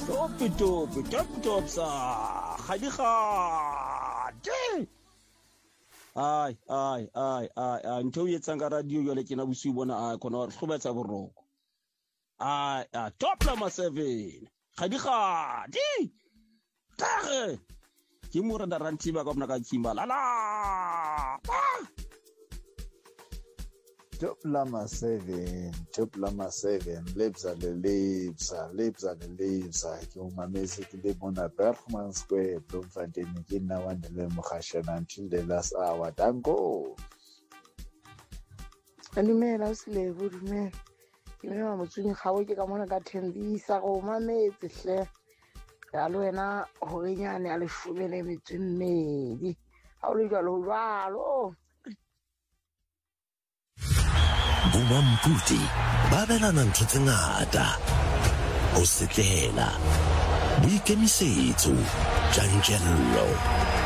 Top sa khadigate ai ntho e etsang ka radio yole ke na bosiu bona a khona re khobetsa boroko top number 7 khadigate tare ke mora da rantiba ka mna ka kimba la Top Lama 7 lebza ke umamezi ke le bona Bergman Square Bloemfontein ke na wande le mogashana until the last hour dango Alimela usilevu dumela ke mena motsweng gawe ke ka mona ka thembisa go mametse hle ya lo wena ho renyane a le shubele metsemmedi ha o le jalo Bumamputi ba belana ntho tse ngata o setlela boikemisetso tjantjello